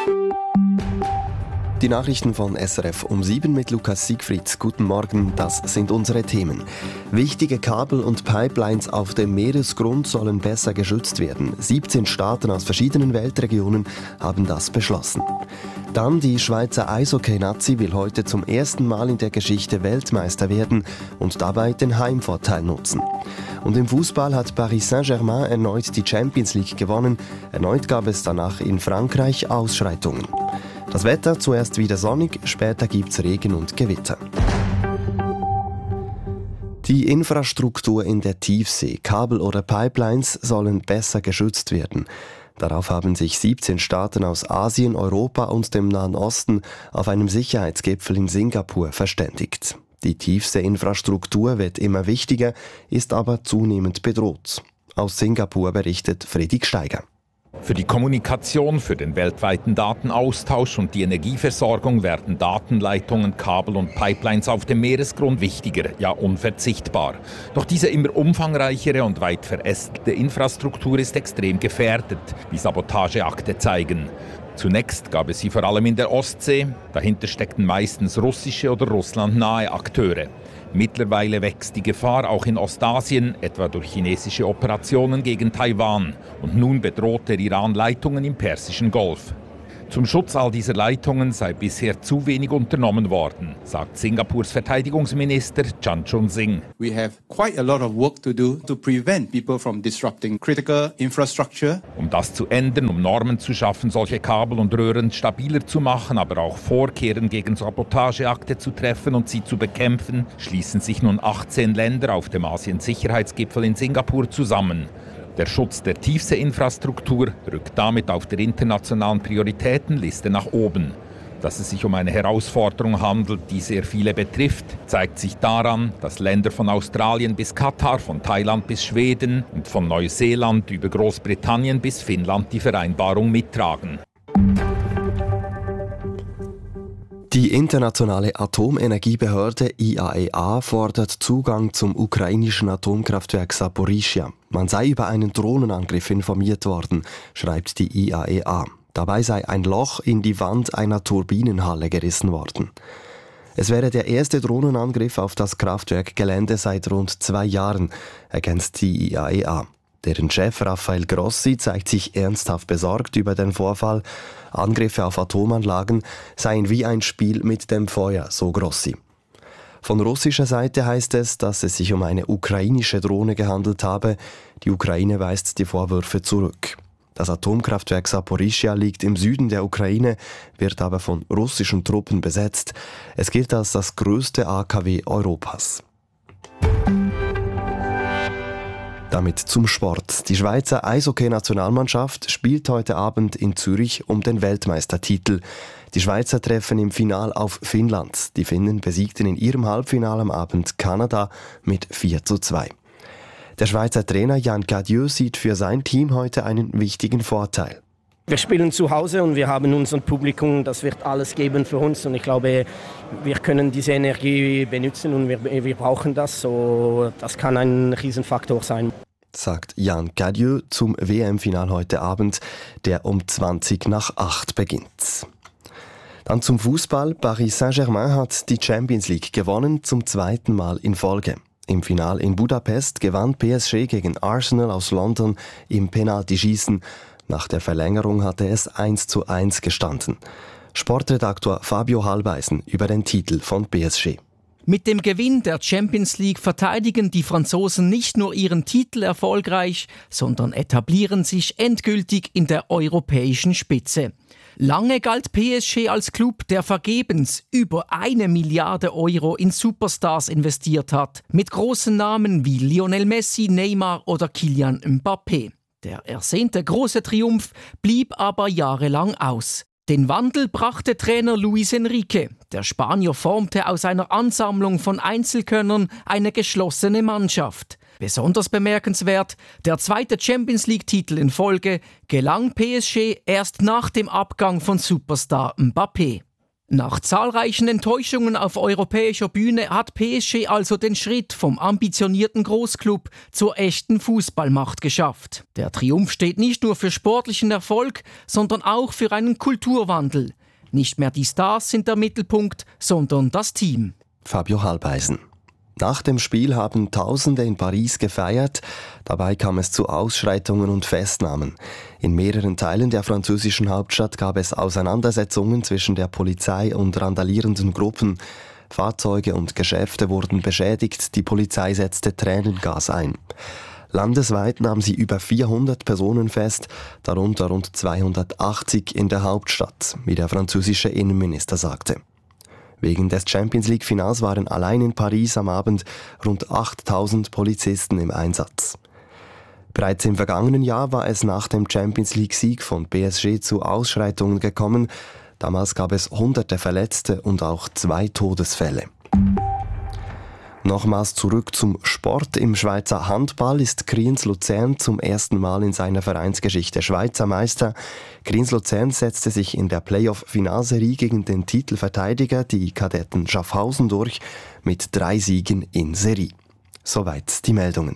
Die Nachrichten von SRF um 7 mit Lukas Siegfried. Guten Morgen, das sind unsere Themen. Wichtige Kabel und Pipelines auf dem Meeresgrund sollen besser geschützt werden. 17 Staaten aus verschiedenen Weltregionen haben das beschlossen. Dann die Schweizer Eishockey-Nazi will heute zum ersten Mal in der Geschichte Weltmeister werden und dabei den Heimvorteil nutzen. Und im Fußball hat Paris Saint-Germain erneut die Champions League gewonnen. Erneut gab es danach in Frankreich Ausschreitungen. Das Wetter zuerst wieder sonnig, später gibt's Regen und Gewitter. Die Infrastruktur in der Tiefsee, Kabel oder Pipelines sollen besser geschützt werden. Darauf haben sich 17 Staaten aus Asien, Europa und dem Nahen Osten auf einem Sicherheitsgipfel in Singapur verständigt. Die Tiefseeinfrastruktur wird immer wichtiger, ist aber zunehmend bedroht. Aus Singapur berichtet Friedrich Steiger. Für die Kommunikation, für den weltweiten Datenaustausch und die Energieversorgung werden Datenleitungen, Kabel und Pipelines auf dem Meeresgrund wichtiger, ja unverzichtbar. Doch diese immer umfangreichere und weit verästelte Infrastruktur ist extrem gefährdet, wie Sabotageakte zeigen. Zunächst gab es sie vor allem in der Ostsee, dahinter steckten meistens russische oder russlandnahe Akteure. Mittlerweile wächst die Gefahr auch in Ostasien, etwa durch chinesische Operationen gegen Taiwan. Und nun bedroht der Iran Leitungen im Persischen Golf. Zum Schutz all dieser Leitungen sei bisher zu wenig unternommen worden, sagt Singapurs Verteidigungsminister Chan Chun-sing. We have quite a lot of work to do to prevent people from disrupting critical infrastructure. Um das zu ändern, um Normen zu schaffen, solche Kabel und Röhren stabiler zu machen, aber auch Vorkehren gegen Sabotageakte zu treffen und sie zu bekämpfen, schließen sich nun 18 Länder auf dem Asien-Sicherheitsgipfel in Singapur zusammen. Der Schutz der Tiefseeinfrastruktur rückt damit auf der internationalen Prioritätenliste nach oben. Dass es sich um eine Herausforderung handelt, die sehr viele betrifft, zeigt sich daran, dass Länder von Australien bis Katar, von Thailand bis Schweden und von Neuseeland über Großbritannien bis Finnland die Vereinbarung mittragen. Die internationale Atomenergiebehörde IAEA fordert Zugang zum ukrainischen Atomkraftwerk Saporischschja. Man sei über einen Drohnenangriff informiert worden, schreibt die IAEA. Dabei sei ein Loch in die Wand einer Turbinenhalle gerissen worden. Es wäre der erste Drohnenangriff auf das Kraftwerkgelände seit rund 2 Jahren, ergänzt die IAEA. Deren Chef Rafael Grossi zeigt sich ernsthaft besorgt über den Vorfall. Angriffe auf Atomanlagen seien wie ein Spiel mit dem Feuer, so Grossi. Von russischer Seite heißt es, dass es sich um eine ukrainische Drohne gehandelt habe. Die Ukraine weist die Vorwürfe zurück. Das Atomkraftwerk Saporischschja liegt im Süden der Ukraine, wird aber von russischen Truppen besetzt. Es gilt als das größte AKW Europas. Damit zum Sport. Die Schweizer Eishockey-Nationalmannschaft spielt heute Abend in Zürich um den Weltmeistertitel. Die Schweizer treffen im Final auf Finnland. Die Finnen besiegten in ihrem Halbfinale am Abend Kanada mit 4:2. Der Schweizer Trainer Jan Cadieux sieht für sein Team heute einen wichtigen Vorteil. Wir spielen zu Hause und wir haben unser Publikum, das wird alles geben für uns. Und ich glaube, wir können diese Energie benutzen und wir brauchen das. So, das kann ein Riesenfaktor sein. Sagt Jan Cadieux zum WM-Final heute Abend, der um 7:20 beginnt. Dann zum Fußball. Paris Saint-Germain hat die Champions League gewonnen, zum 2. Mal in Folge. Im Final in Budapest gewann PSG gegen Arsenal aus London im Penaltyschießen. Nach der Verlängerung hatte es 1:1 gestanden. Sportredaktor Fabio Hallbeisen über den Titel von PSG. Mit dem Gewinn der Champions League verteidigen die Franzosen nicht nur ihren Titel erfolgreich, sondern etablieren sich endgültig in der europäischen Spitze. Lange galt PSG als Club, der vergebens über 1 Milliarde Euro in Superstars investiert hat, mit großen Namen wie Lionel Messi, Neymar oder Kylian Mbappé. Der ersehnte große Triumph blieb aber jahrelang aus. Den Wandel brachte Trainer Luis Enrique. Der Spanier formte aus einer Ansammlung von Einzelkönnern eine geschlossene Mannschaft. Besonders bemerkenswert, der 2. Champions-League-Titel in Folge gelang PSG erst nach dem Abgang von Superstar Mbappé. Nach zahlreichen Enttäuschungen auf europäischer Bühne hat PSG also den Schritt vom ambitionierten Großklub zur echten Fußballmacht geschafft. Der Triumph steht nicht nur für sportlichen Erfolg, sondern auch für einen Kulturwandel. Nicht mehr die Stars sind der Mittelpunkt, sondern das Team. Fabio Halbeisen. Nach dem Spiel haben Tausende in Paris gefeiert. Dabei kam es zu Ausschreitungen und Festnahmen. In mehreren Teilen der französischen Hauptstadt gab es Auseinandersetzungen zwischen der Polizei und randalierenden Gruppen. Fahrzeuge und Geschäfte wurden beschädigt, die Polizei setzte Tränengas ein. Landesweit nahm sie über 400 Personen fest, darunter rund 280 in der Hauptstadt, wie der französische Innenminister sagte. Wegen des Champions-League-Finals waren allein in Paris am Abend rund 8000 Polizisten im Einsatz. Bereits im vergangenen Jahr war es nach dem Champions-League-Sieg von PSG zu Ausschreitungen gekommen. Damals gab es hunderte Verletzte und auch 2 Todesfälle. Nochmals zurück zum Sport. Im Schweizer Handball ist Kriens Luzern zum ersten Mal in seiner Vereinsgeschichte Schweizer Meister. Kriens Luzern setzte sich in der Playoff-Finalserie gegen den Titelverteidiger, die Kadetten Schaffhausen, durch mit 3 Siegen in Serie. Soweit die Meldungen.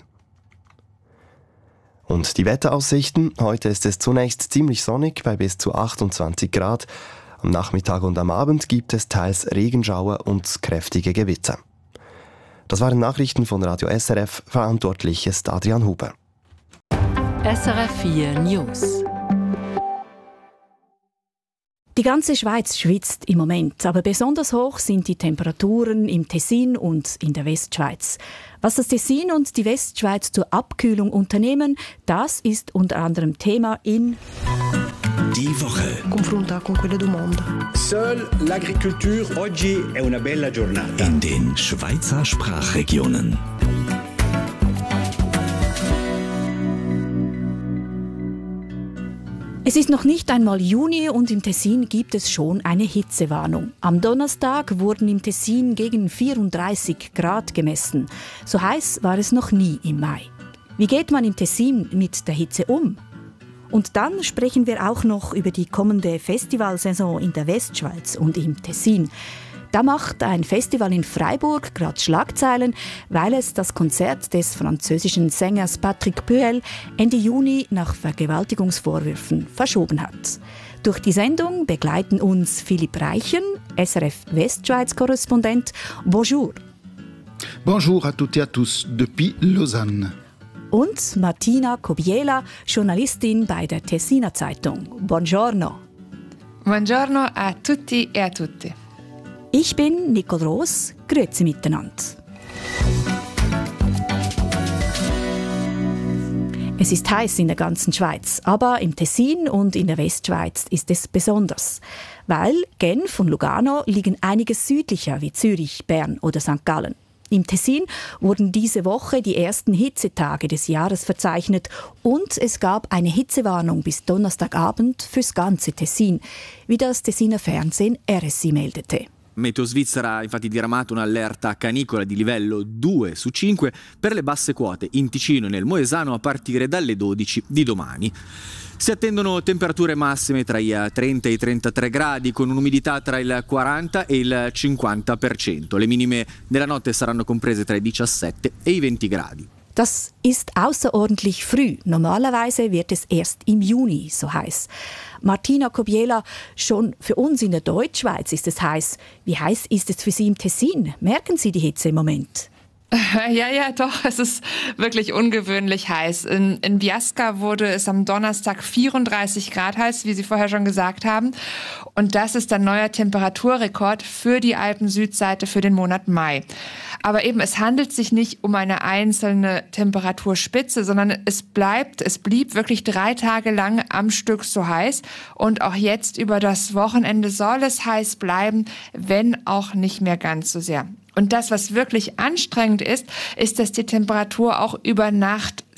Und die Wetteraussichten. Heute ist es zunächst ziemlich sonnig bei bis zu 28 Grad. Am Nachmittag und am Abend gibt es teils Regenschauer und kräftige Gewitter. Das waren Nachrichten von Radio SRF, verantwortlich ist Adrian Huber. SRF 4 News. Die ganze Schweiz schwitzt im Moment, aber besonders hoch sind die Temperaturen im Tessin und in der Westschweiz. Was das Tessin und die Westschweiz zur Abkühlung unternehmen, das ist unter anderem Thema in Die Woche. Confronta con quelle du mondo. Seule l'agriculture oggi è una bella giornata. In den Schweizer Sprachregionen. Es ist noch nicht einmal Juni und im Tessin gibt es schon eine Hitzewarnung. Am Donnerstag wurden im Tessin gegen 34 Grad gemessen. So heiß war es noch nie im Mai. Wie geht man im Tessin mit der Hitze um? Und dann sprechen wir auch noch über die kommende Festivalsaison in der Westschweiz und im Tessin. Da macht ein Festival in Freiburg gerade Schlagzeilen, weil es das Konzert des französischen Sängers Patrick Puel Ende Juni nach Vergewaltigungsvorwürfen verschoben hat. Durch die Sendung begleiten uns Philipp Reichen, SRF Westschweiz-Korrespondent. Bonjour. Bonjour à toutes et à tous depuis Lausanne. Und Martina Kobiela, Journalistin bei der Tessiner Zeitung. Buongiorno. Buongiorno a tutti e a tutte. Ich bin Nicole Roos. Grüezi miteinander. Es ist heiß in der ganzen Schweiz, aber im Tessin und in der Westschweiz ist es besonders. Weil Genf und Lugano liegen einiges südlicher wie Zürich, Bern oder St. Gallen. Im Tessin wurden diese Woche die ersten Hitzetage des Jahres verzeichnet und es gab eine Hitzewarnung bis Donnerstagabend fürs ganze Tessin, wie das Tessiner Fernsehen RSI meldete. Meteo Svizzera ha infatti diramato un'allerta canicola di livello 2 su 5 per le basse quote in Ticino e nel Moesano a partire dalle 12 di domani. Si attendono temperature massime tra i 30 e i 33 gradi con un'umidità tra il 40 e il 50%. Le minime della notte saranno comprese tra i 17 e i 20 gradi. Das ist außerordentlich früh. Normalerweise wird es erst im Juni so heiß. Martina Kobiela, schon für uns in der Deutschschweiz ist es heiß. Wie heiß ist es für Sie im Tessin? Merken Sie die Hitze im Moment? Ja, doch, es ist wirklich ungewöhnlich heiß. In Biasca wurde es am Donnerstag 34 Grad heiß, wie Sie vorher schon gesagt haben. Und das ist ein neuer Temperaturrekord für die Alpen-Südseite für den Monat Mai. Aber eben, es handelt sich nicht um eine einzelne Temperaturspitze, sondern es blieb wirklich 3 Tage lang am Stück so heiß. Und auch jetzt über das Wochenende soll es heiß bleiben, wenn auch nicht mehr ganz so sehr. Und das, was wirklich anstrengend ist, dass die Temperatur auch über Nacht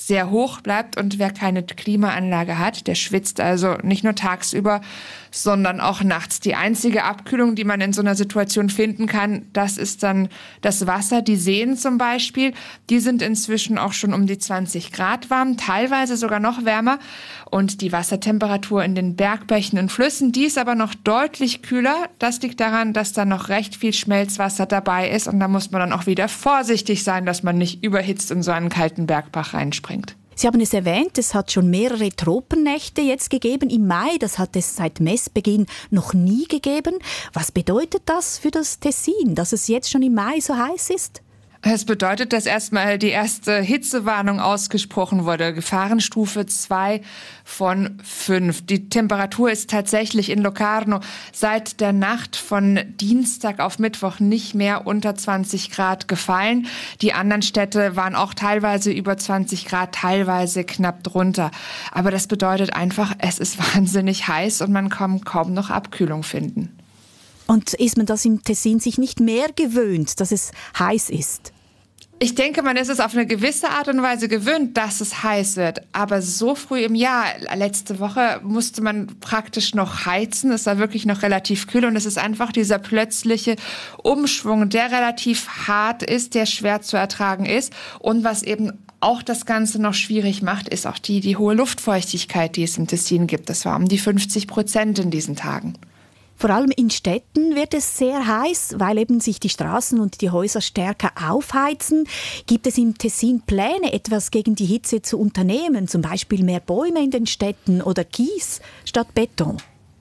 sehr hoch bleibt. Und wer keine Klimaanlage hat, der schwitzt also nicht nur tagsüber, sondern auch nachts. Die einzige Abkühlung, die man in so einer Situation finden kann, das ist dann das Wasser. Die Seen zum Beispiel, die sind inzwischen auch schon um die 20 Grad warm, teilweise sogar noch wärmer. Und die Wassertemperatur in den Bergbächen und Flüssen, die ist aber noch deutlich kühler. Das liegt daran, dass da noch recht viel Schmelzwasser dabei ist. Und da muss man dann auch wieder vorsichtig sein, dass man nicht überhitzt in so einen kalten Bergbach reinspringt. Sie haben es erwähnt, es hat schon mehrere Tropennächte jetzt gegeben im Mai. Das hat es seit Messbeginn noch nie gegeben. Was bedeutet das für das Tessin, dass es jetzt schon im Mai so heiß ist? Es bedeutet, dass erstmal die erste Hitzewarnung ausgesprochen wurde. Gefahrenstufe 2 von 5. Die Temperatur ist tatsächlich in Locarno seit der Nacht von Dienstag auf Mittwoch nicht mehr unter 20 Grad gefallen. Die anderen Städte waren auch teilweise über 20 Grad, teilweise knapp drunter. Aber das bedeutet einfach, es ist wahnsinnig heiß und man kann kaum noch Abkühlung finden. Und ist man das im Tessin sich nicht mehr gewöhnt, dass es heiß ist? Ich denke, man ist es auf eine gewisse Art und Weise gewöhnt, dass es heiß wird. Aber so früh im Jahr, letzte Woche, musste man praktisch noch heizen. Es war wirklich noch relativ kühl und es ist einfach dieser plötzliche Umschwung, der relativ hart ist, der schwer zu ertragen ist. Und was eben auch das Ganze noch schwierig macht, ist auch die hohe Luftfeuchtigkeit, die es im Tessin gibt. Das war um die 50% in diesen Tagen. Vor allem in Städten wird es sehr heiß, weil eben sich die Straßen und die Häuser stärker aufheizen. Gibt es im Tessin Pläne, etwas gegen die Hitze zu unternehmen? Zum Beispiel mehr Bäume in den Städten oder Kies statt Beton?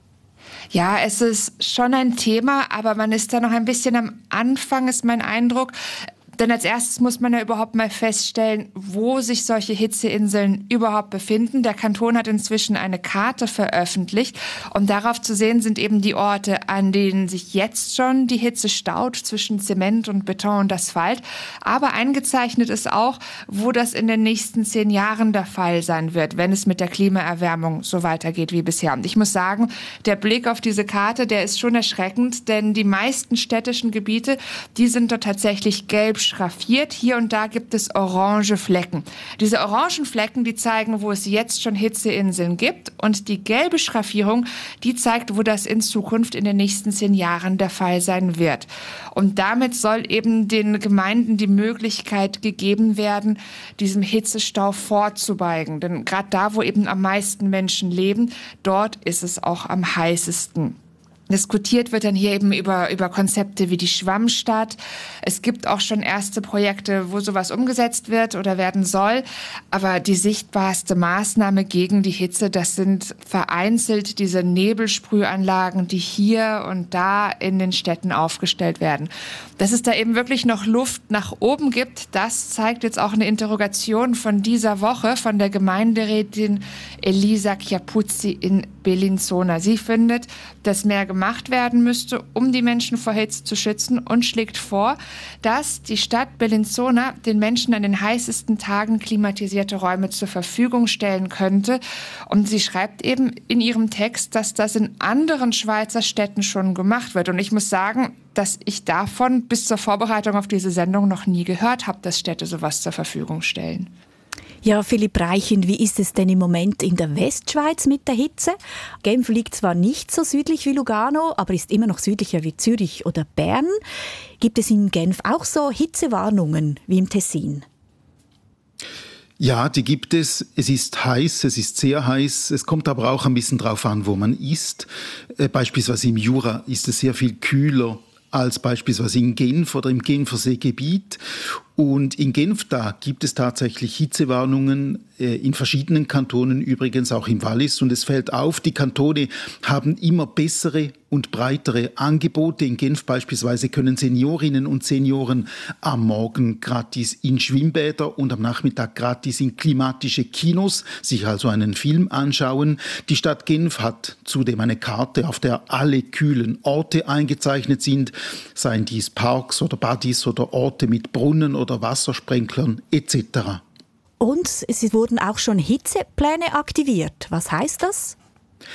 Ja, es ist schon ein Thema, aber man ist da noch ein bisschen am Anfang, ist mein Eindruck. Denn als erstes muss man ja überhaupt mal feststellen, wo sich solche Hitzeinseln überhaupt befinden. Der Kanton hat inzwischen eine Karte veröffentlicht und darauf zu sehen sind eben die Orte, an denen sich jetzt schon die Hitze staut zwischen Zement und Beton und Asphalt. Aber eingezeichnet ist auch, wo das in den nächsten 10 Jahren der Fall sein wird, wenn es mit der Klimaerwärmung so weitergeht wie bisher. Und ich muss sagen, der Blick auf diese Karte, der ist schon erschreckend, denn die meisten städtischen Gebiete, die sind dort tatsächlich gelb schraffiert. Hier und da gibt es orange Flecken. Diese orangen Flecken, die zeigen, wo es jetzt schon Hitzeinseln gibt. Und die gelbe Schraffierung, die zeigt, wo das in Zukunft in den nächsten 10 Jahren der Fall sein wird. Und damit soll eben den Gemeinden die Möglichkeit gegeben werden, diesem Hitzestau vorzubeugen. Denn gerade da, wo eben am meisten Menschen leben, dort ist es auch am heißesten. Diskutiert wird dann hier eben über Konzepte wie die Schwammstadt. Es gibt auch schon erste Projekte, wo sowas umgesetzt wird oder werden soll. Aber die sichtbarste Maßnahme gegen die Hitze, das sind vereinzelt diese Nebelsprühanlagen, die hier und da in den Städten aufgestellt werden. Dass es da eben wirklich noch Luft nach oben gibt, das zeigt jetzt auch eine Interrogation von dieser Woche von der Gemeinderätin Elisa Chiapuzzi in Bellinzona. Sie findet, dass mehr gemacht werden müsste, um die Menschen vor Hitze zu schützen und schlägt vor, dass die Stadt Bellinzona den Menschen an den heißesten Tagen klimatisierte Räume zur Verfügung stellen könnte. Und sie schreibt eben in ihrem Text, dass das in anderen Schweizer Städten schon gemacht wird. Und ich muss sagen, dass ich davon bis zur Vorbereitung auf diese Sendung noch nie gehört habe, dass Städte sowas zur Verfügung stellen. Ja, Philipp Reichen, wie ist es denn im Moment in der Westschweiz mit der Hitze? Genf liegt zwar nicht so südlich wie Lugano, aber ist immer noch südlicher wie Zürich oder Bern. Gibt es in Genf auch so Hitzewarnungen wie im Tessin? Ja, die gibt es. Es ist heiß, es ist sehr heiß. Es kommt aber auch ein bisschen drauf an, wo man ist. Beispielsweise im Jura ist es sehr viel kühler als beispielsweise in Genf oder im Genferseegebiet. Und in Genf, da gibt es tatsächlich Hitzewarnungen, in verschiedenen Kantonen, übrigens auch im Wallis. Und es fällt auf, die Kantone haben immer bessere und breitere Angebote. In Genf beispielsweise können Seniorinnen und Senioren am Morgen gratis in Schwimmbäder und am Nachmittag gratis in klimatische Kinos sich also einen Film anschauen. Die Stadt Genf hat zudem eine Karte, auf der alle kühlen Orte eingezeichnet sind, seien dies Parks oder Badis oder Orte mit Brunnen oder Wassersprenklern etc. Und es wurden auch schon Hitzepläne aktiviert. Was heißt das?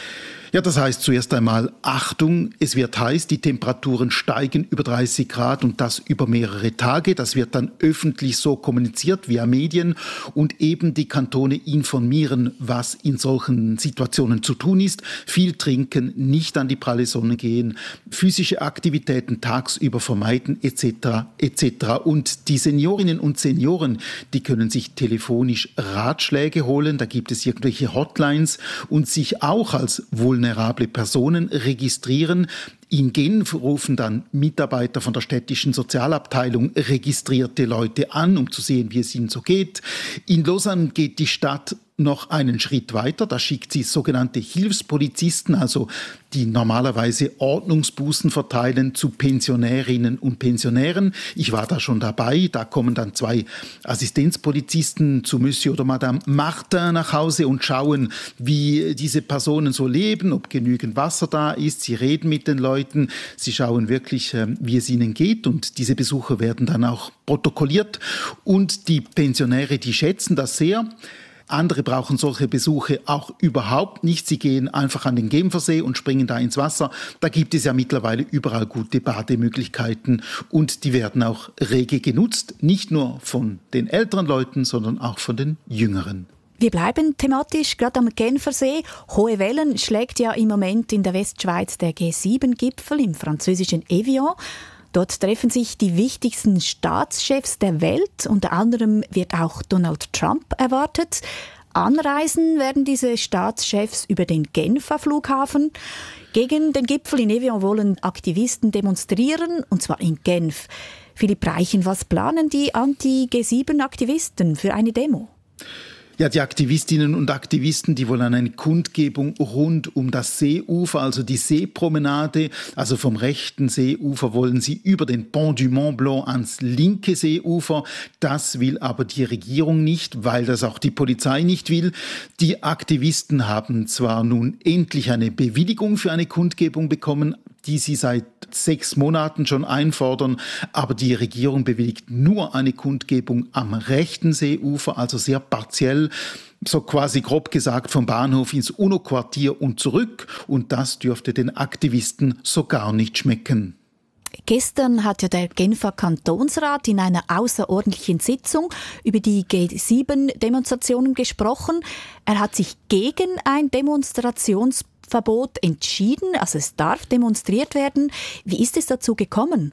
Ja, das heißt zuerst einmal Achtung, es wird heiß, die Temperaturen steigen über 30 Grad und das über mehrere Tage. Das wird dann öffentlich so kommuniziert via Medien und eben die Kantone informieren, was in solchen Situationen zu tun ist. Viel trinken, nicht an die pralle Sonne gehen, physische Aktivitäten tagsüber vermeiden etc. etc. Und die Seniorinnen und Senioren, die können sich telefonisch Ratschläge holen. Da gibt es irgendwelche Hotlines und sich auch als vulnerable Personen registrieren. In Genf rufen dann Mitarbeiter von der städtischen Sozialabteilung registrierte Leute an, um zu sehen, wie es ihnen so geht. In Lausanne geht die Stadt noch einen Schritt weiter. Da schickt sie sogenannte Hilfspolizisten, also die normalerweise Ordnungsbußen verteilen, zu Pensionärinnen und Pensionären. Ich war da schon dabei. Da kommen dann 2 Assistenzpolizisten zu Monsieur oder Madame Martin nach Hause und schauen, wie diese Personen so leben, ob genügend Wasser da ist. Sie reden mit den Leuten. Sie schauen wirklich, wie es ihnen geht. Und diese Besuche werden dann auch protokolliert. Und die Pensionäre, die schätzen das sehr. Andere brauchen solche Besuche auch überhaupt nicht. Sie gehen einfach an den Genfersee und springen da ins Wasser. Da gibt es ja mittlerweile überall gute Bademöglichkeiten und die werden auch rege genutzt. Nicht nur von den älteren Leuten, sondern auch von den Jüngeren. Wir bleiben thematisch gerade am Genfersee. Hohe Wellen schlägt ja im Moment in der Westschweiz der G7-Gipfel im französischen Evian. Dort treffen sich die wichtigsten Staatschefs der Welt. Unter anderem wird auch Donald Trump erwartet. Anreisen werden diese Staatschefs über den Genfer Flughafen. Gegen den Gipfel in Evian wollen Aktivisten demonstrieren, und zwar in Genf. Philipp Reichen, was planen die Anti-G7-Aktivisten für eine Demo? Ja, die Aktivistinnen und Aktivisten, die wollen eine Kundgebung rund um das Seeufer, also die Seepromenade. Also vom rechten Seeufer wollen sie über den Pont du Mont Blanc ans linke Seeufer. Das will aber die Regierung nicht, weil das auch die Polizei nicht will. Die Aktivisten haben zwar nun endlich eine Bewilligung für eine Kundgebung bekommen, die sie seit 6 Monaten schon einfordern. Aber die Regierung bewilligt nur eine Kundgebung am rechten Seeufer, also sehr partiell, so quasi grob gesagt vom Bahnhof ins UNO-Quartier und zurück. Und das dürfte den Aktivisten so gar nicht schmecken. Gestern hat ja der Genfer Kantonsrat in einer außerordentlichen Sitzung über die G7-Demonstrationen gesprochen. Er hat sich gegen ein Demonstrationsverbot entschieden, also es darf demonstriert werden. Wie ist es dazu gekommen?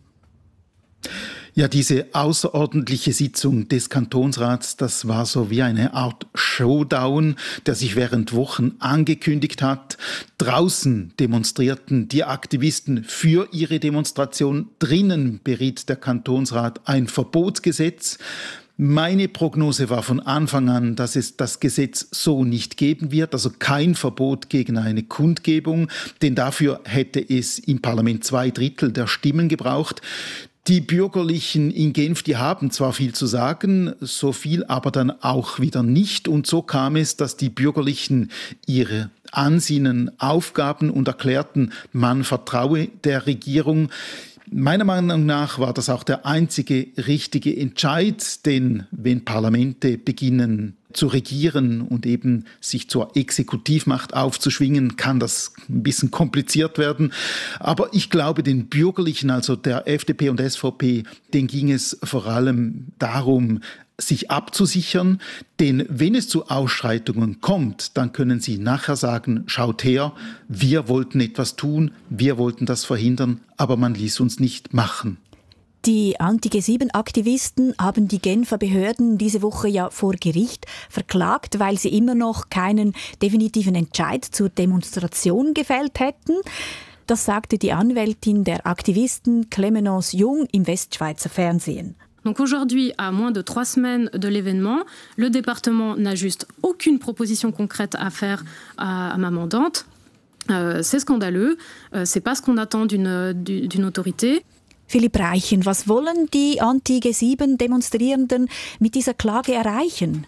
Ja, diese außerordentliche Sitzung des Kantonsrats, das war so wie eine Art Showdown, der sich während Wochen angekündigt hat. Draußen demonstrierten die Aktivisten für ihre Demonstration. Drinnen beriet der Kantonsrat ein Verbotsgesetz. Meine Prognose war von Anfang an, dass es das Gesetz so nicht geben wird, also kein Verbot gegen eine Kundgebung, denn dafür hätte es im Parlament 2/3 der Stimmen gebraucht. Die Bürgerlichen in Genf, die haben zwar viel zu sagen, so viel aber dann auch wieder nicht. Und so kam es, dass die Bürgerlichen ihre Ansinnen aufgaben und erklärten, man vertraue der Regierung. Meiner Meinung nach war das auch der einzige richtige Entscheid, denn wenn Parlamente beginnen zu regieren und eben sich zur Exekutivmacht aufzuschwingen, kann das ein bisschen kompliziert werden. Aber ich glaube, den Bürgerlichen, also der FDP und SVP, denen ging es vor allem darum, sich abzusichern, denn wenn es zu Ausschreitungen kommt, dann können sie nachher sagen, schaut her, wir wollten etwas tun, wir wollten das verhindern, aber man ließ uns nicht machen. Die Anti-G7-Aktivisten haben die Genfer Behörden diese Woche ja vor Gericht verklagt, weil sie immer noch keinen definitiven Entscheid zur Demonstration gefällt hätten. Das sagte die Anwältin der Aktivisten Clémence Jung im Westschweizer Fernsehen. Donc aujourd'hui, à moins de 3 semaines de l'événement, le département n'a juste aucune proposition concrète à faire à ma mandante. C'est scandaleux, c'est pas ce qu'on attend d'une autorité. Philipp Reichen, was wollen die Anti-G7-Demonstrierenden mit dieser Klage erreichen?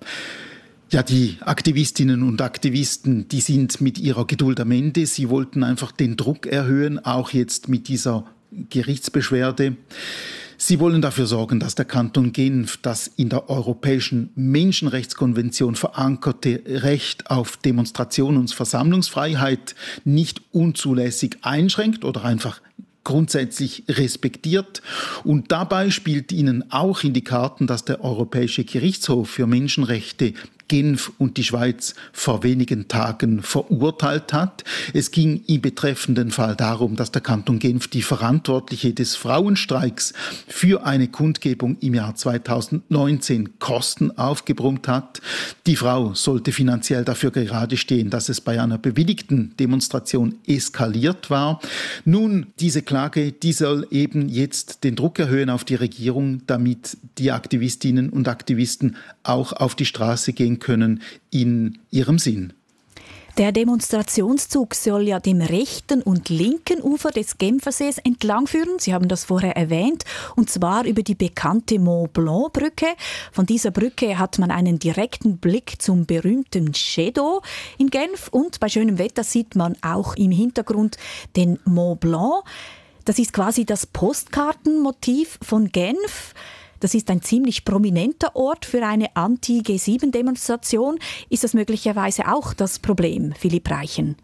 Ja, die Aktivistinnen und Aktivisten, die sind mit ihrer Geduld am Ende. Sie wollten einfach den Druck erhöhen, auch jetzt mit dieser Gerichtsbeschwerde. Sie wollen dafür sorgen, dass der Kanton Genf das in der Europäischen Menschenrechtskonvention verankerte Recht auf Demonstration und Versammlungsfreiheit nicht unzulässig einschränkt oder einfach grundsätzlich respektiert. Und dabei spielt ihnen auch in die Karten, dass der Europäische Gerichtshof für Menschenrechte Genf und die Schweiz vor wenigen Tagen verurteilt hat. Es ging im betreffenden Fall darum, dass der Kanton Genf die Verantwortliche des Frauenstreiks für eine Kundgebung im Jahr 2019 Kosten aufgebrummt hat. Die Frau sollte finanziell dafür gerade stehen, dass es bei einer bewilligten Demonstration eskaliert war. Nun, diese Klage, die soll eben jetzt den Druck erhöhen auf die Regierung, damit die Aktivistinnen und Aktivisten auch auf die Straße gehen können in ihrem Sinn. Der Demonstrationszug soll ja dem rechten und linken Ufer des Genfersees entlangführen. Sie haben das vorher erwähnt, und zwar über die bekannte Mont-Blanc-Brücke. Von dieser Brücke hat man einen direkten Blick zum berühmten Jet d'Eau in Genf, und bei schönem Wetter sieht man auch im Hintergrund den Mont Blanc. Das ist quasi das Postkartenmotiv von Genf. Das ist ein ziemlich prominenter Ort für eine Anti-G7-Demonstration. Ist das möglicherweise auch das Problem, Philipp Reichen?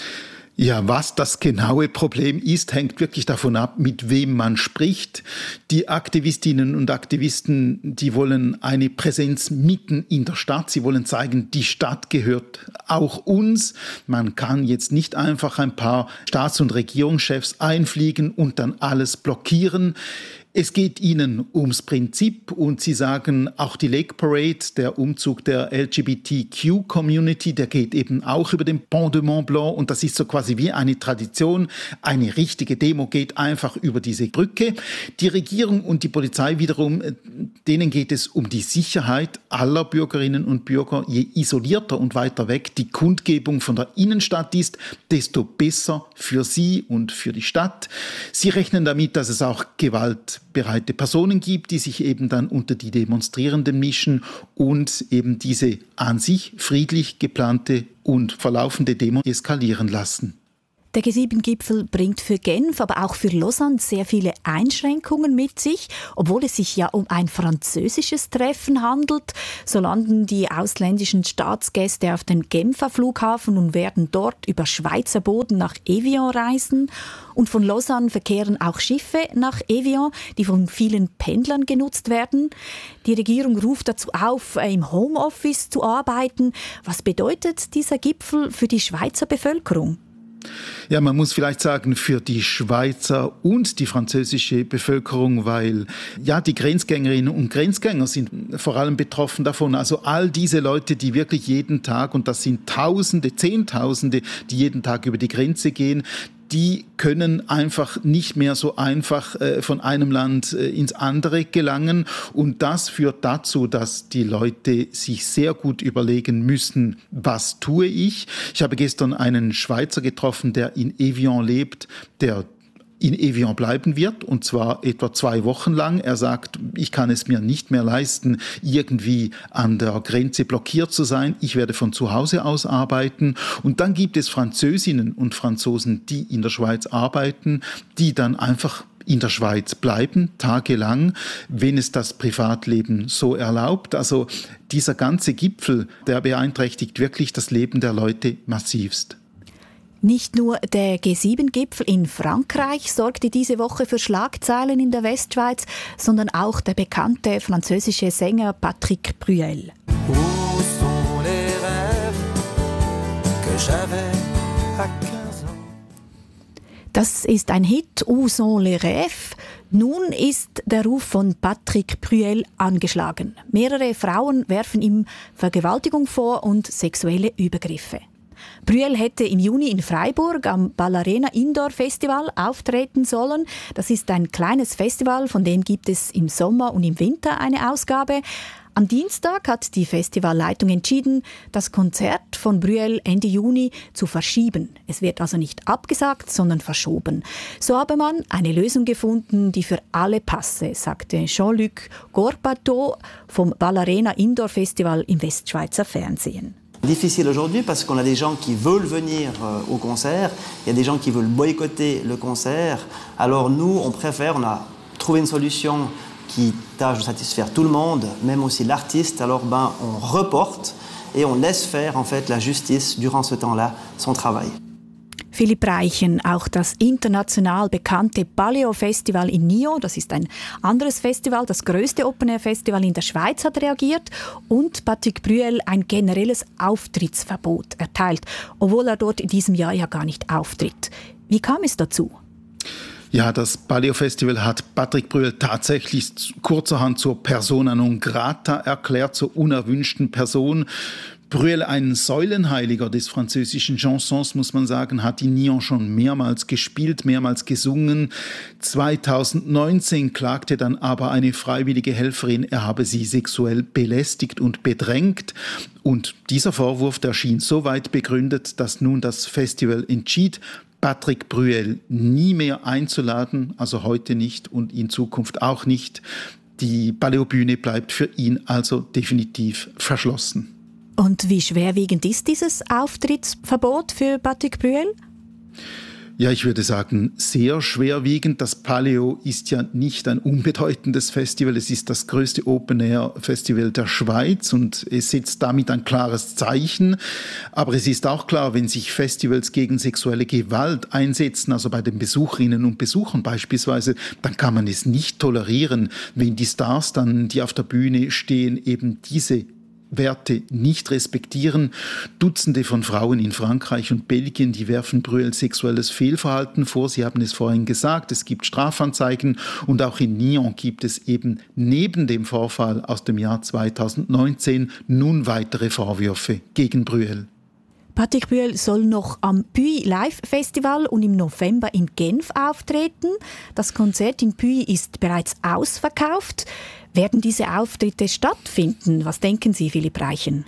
Ja, was das genaue Problem ist, hängt wirklich davon ab, mit wem man spricht. Die Aktivistinnen und Aktivisten, die wollen eine Präsenz mitten in der Stadt. Sie wollen zeigen, die Stadt gehört auch uns. Man kann jetzt nicht einfach ein paar Staats- und Regierungschefs einfliegen und dann alles blockieren. Es geht ihnen ums Prinzip, und sie sagen, auch die Lake Parade, der Umzug der LGBTQ-Community, der geht eben auch über den Pont de Mont Blanc, und das ist so quasi wie eine Tradition. Eine richtige Demo geht einfach über diese Brücke. Die Regierung und die Polizei wiederum, denen geht es um die Sicherheit aller Bürgerinnen und Bürger. Je isolierter und weiter weg die Kundgebung von der Innenstadt ist, desto besser für sie und für die Stadt. Sie rechnen damit, dass es auch gewaltbereite Personen gibt, die sich eben dann unter die Demonstrierenden mischen und eben diese an sich friedlich geplante und verlaufende Demo eskalieren lassen. Der G7-Gipfel bringt für Genf, aber auch für Lausanne sehr viele Einschränkungen mit sich. Obwohl es sich ja um ein französisches Treffen handelt, so landen die ausländischen Staatsgäste auf dem Genfer Flughafen und werden dort über Schweizer Boden nach Evian reisen. Und von Lausanne verkehren auch Schiffe nach Evian, die von vielen Pendlern genutzt werden. Die Regierung ruft dazu auf, im Homeoffice zu arbeiten. Was bedeutet dieser Gipfel für die Schweizer Bevölkerung? Ja, man muss vielleicht sagen, für die Schweizer und die französische Bevölkerung, weil ja die Grenzgängerinnen und Grenzgänger sind vor allem betroffen davon. Also all diese Leute, die wirklich jeden Tag, und das sind Tausende, Zehntausende, die jeden Tag über die Grenze gehen, die können einfach nicht mehr so einfach von einem Land ins andere gelangen. Und das führt dazu, dass die Leute sich sehr gut überlegen müssen, was tue ich. Ich habe gestern einen Schweizer getroffen, der in Evian lebt, der in Evian bleiben wird, und zwar etwa 2 Wochen lang. Er sagt, ich kann es mir nicht mehr leisten, irgendwie an der Grenze blockiert zu sein. Ich werde von zu Hause aus arbeiten. Und dann gibt es Französinnen und Franzosen, die in der Schweiz arbeiten, die dann einfach in der Schweiz bleiben, tagelang, wenn es das Privatleben so erlaubt. Also dieser ganze Gipfel, der beeinträchtigt wirklich das Leben der Leute massivst. Nicht nur der G7-Gipfel in Frankreich sorgte diese Woche für Schlagzeilen in der Westschweiz, sondern auch der bekannte französische Sänger Patrick Bruel. Das ist ein Hit, Où sont les rêves? Nun ist der Ruf von Patrick Bruel angeschlagen. Mehrere Frauen werfen ihm Vergewaltigung vor und sexuelle Übergriffe. Bruel hätte im Juni in Freiburg am Ballarena Indoor Festival auftreten sollen. Das ist ein kleines Festival, von dem gibt es im Sommer und im Winter eine Ausgabe. Am Dienstag hat die Festivalleitung entschieden, das Konzert von Bruel Ende Juni zu verschieben. Es wird also nicht abgesagt, sondern verschoben. So habe man eine Lösung gefunden, die für alle passe, sagte Jean-Luc Gorbateau vom Ballarena Indoor Festival im Westschweizer Fernsehen. Difficile aujourd'hui parce qu'on a des gens qui veulent venir au concert, il y a des gens qui veulent boycotter le concert. Alors nous, on préfère, on a trouver une solution qui tâche de satisfaire tout le monde, même aussi l'artiste, alors on reporte et on laisse faire en fait la justice durant ce temps-là son travail. Philipp Reichen, auch das international bekannte Paleo-Festival in Nyon, das ist ein anderes Festival, das grösste Open-Air-Festival in der Schweiz, hat reagiert und Patrick Brüel ein generelles Auftrittsverbot erteilt, obwohl er dort in diesem Jahr ja gar nicht auftritt. Wie kam es dazu? Ja, das Paleo-Festival hat Patrick Brüel tatsächlich kurzerhand zur Persona non grata erklärt, zur unerwünschten Person. Brüel, ein Säulenheiliger des französischen Chansons, muss man sagen, hat in Nyon schon mehrmals gespielt, mehrmals gesungen. 2019 klagte dann aber eine freiwillige Helferin, er habe sie sexuell belästigt und bedrängt. Und dieser Vorwurf, der schien so weit begründet, dass nun das Festival entschied, Patrick Brüel nie mehr einzuladen, also heute nicht und in Zukunft auch nicht. Die Paleo-Bühne bleibt für ihn also definitiv verschlossen. Und wie schwerwiegend ist dieses Auftrittsverbot für Patrick Brüel? Ja, ich würde sagen, sehr schwerwiegend. Das Paleo ist ja nicht ein unbedeutendes Festival. Es ist das größte Open-Air-Festival der Schweiz und es setzt damit ein klares Zeichen. Aber es ist auch klar, wenn sich Festivals gegen sexuelle Gewalt einsetzen, also bei den Besucherinnen und Besuchern beispielsweise, dann kann man es nicht tolerieren, wenn die Stars dann, die auf der Bühne stehen, eben diese Werte nicht respektieren. Dutzende von Frauen in Frankreich und Belgien, die werfen Brüel sexuelles Fehlverhalten vor. Sie haben es vorhin gesagt, es gibt Strafanzeigen und auch in Nyon gibt es eben neben dem Vorfall aus dem Jahr 2019 nun weitere Vorwürfe gegen Brüel. Patrick Brüel soll noch am Puy Live Festival und im November in Genf auftreten. Das Konzert in Puy ist bereits ausverkauft. Werden diese Auftritte stattfinden? Was denken Sie, Philipp Reichen?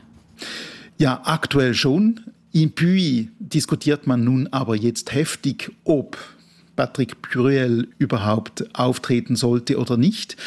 Ja, aktuell schon. In Puy diskutiert man nun aber jetzt heftig, ob Patrick Brüel überhaupt auftreten sollte oder nicht.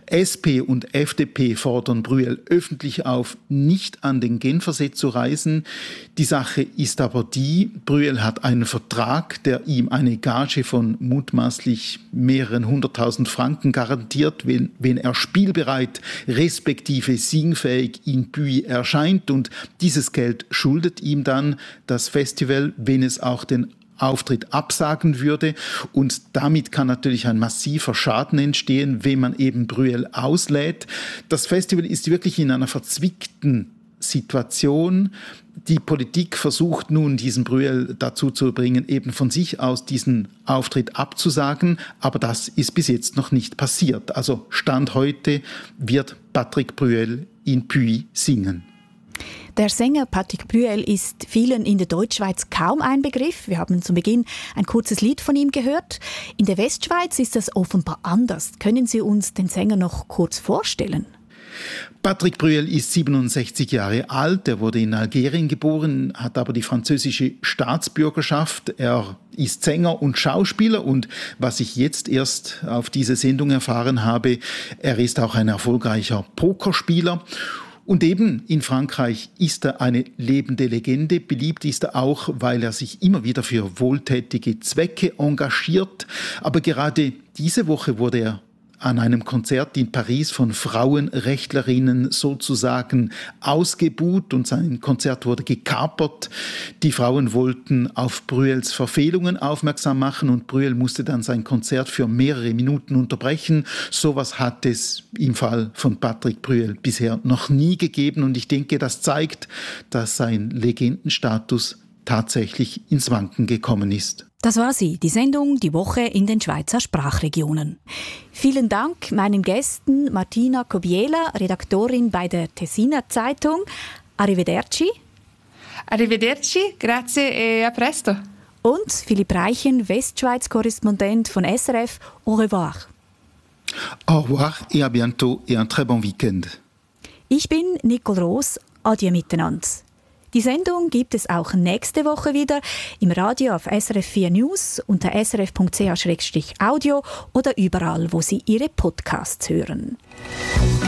SP und FDP fordern Brüel öffentlich auf, nicht an den Genfersee zu reisen. Die Sache ist aber die, Brüel hat einen Vertrag, der ihm eine Gage von mutmaßlich mehreren 100.000 Franken garantiert, wenn er spielbereit respektive singfähig in Puy erscheint. Und dieses Geld schuldet ihm dann das Festival, wenn es auch den Auftritt absagen würde und damit kann natürlich ein massiver Schaden entstehen, wenn man eben Brüel auslädt. Das Festival ist wirklich in einer verzwickten Situation. Die Politik versucht nun, diesen Brüel dazu zu bringen, eben von sich aus diesen Auftritt abzusagen, aber das ist bis jetzt noch nicht passiert. Also Stand heute wird Patrick Brüel in Puy singen. Der Sänger Patrick Brüel ist vielen in der Deutschschweiz kaum ein Begriff. Wir haben zu Beginn ein kurzes Lied von ihm gehört. In der Westschweiz ist das offenbar anders. Können Sie uns den Sänger noch kurz vorstellen? Patrick Brüel ist 67 Jahre alt. Er wurde in Algerien geboren, hat aber die französische Staatsbürgerschaft. Er ist Sänger und Schauspieler und was ich jetzt erst auf diese Sendung erfahren habe, er ist auch ein erfolgreicher Pokerspieler. Und eben in Frankreich ist er eine lebende Legende. Beliebt ist er auch, weil er sich immer wieder für wohltätige Zwecke engagiert. Aber gerade diese Woche wurde er an einem Konzert in Paris von Frauenrechtlerinnen sozusagen ausgebuht und sein Konzert wurde gekapert. Die Frauen wollten auf Brüels Verfehlungen aufmerksam machen und Brüel musste dann sein Konzert für mehrere Minuten unterbrechen. Sowas hat es im Fall von Patrick Brüel bisher noch nie gegeben und ich denke, das zeigt, dass sein Legendenstatus tatsächlich ins Wanken gekommen ist. Das war sie, die Sendung Die Woche in den Schweizer Sprachregionen. Vielen Dank meinen Gästen Martina Kobiela, Redaktorin bei der Tessiner Zeitung. Arrivederci. Arrivederci, grazie e a presto. Und Philipp Reichen, Westschweiz-Korrespondent von SRF. Au revoir. Au revoir et à bientôt et un très bon week-end. Ich bin Nicole Roos. Adieu miteinander. Die Sendung gibt es auch nächste Woche wieder im Radio auf SRF 4 News unter srf.ch/audio oder überall, wo Sie Ihre Podcasts hören.